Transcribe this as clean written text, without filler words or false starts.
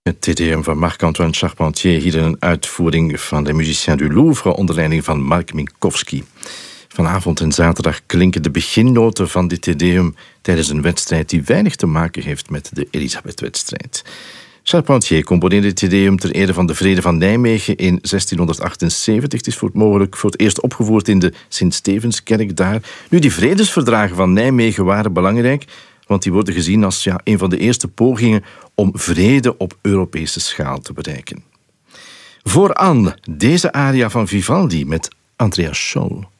Het Te Deum van Marc-Antoine Charpentier, hier in een uitvoering van de Musiciens du Louvre onder leiding van Mark Minkowski. Vanavond en zaterdag klinken de beginnoten van dit Te Deum tijdens een wedstrijd die weinig te maken heeft met de Elisabeth-wedstrijd. Charpentier componeerde het Te Deum ter ere van de Vrede van Nijmegen in 1678. Het is mogelijk voor het eerst opgevoerd in de Sint-Stevenskerk daar. Nu, die vredesverdragen van Nijmegen waren belangrijk, want die worden gezien als een van de eerste pogingen om vrede op Europese schaal te bereiken. Vooraan deze aria van Vivaldi met Andreas Scholl.